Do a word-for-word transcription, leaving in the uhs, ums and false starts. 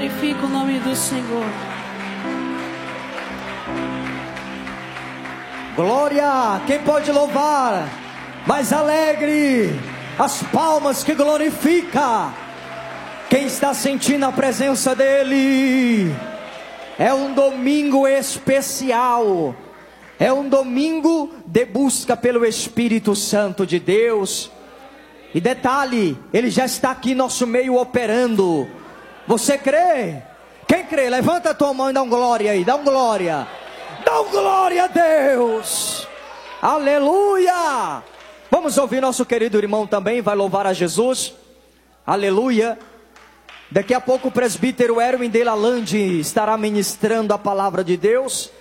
Glorifica o nome do Senhor. Glória! Quem pode louvar? Mais alegre! As palmas que glorifica. Quem está sentindo a presença dEle? É um domingo especial. É um domingo de busca pelo Espírito Santo de Deus. E detalhe, Ele já está aqui em nosso meio operando. Você crê? Quem crê? Levanta a tua mão e dá um glória aí. Dá um glória. Dá um glória a Deus. Aleluia. Vamos ouvir nosso querido irmão também. Vai louvar a Jesus. Aleluia. Daqui a pouco o presbítero Erwin de Lalande estará ministrando a palavra de Deus.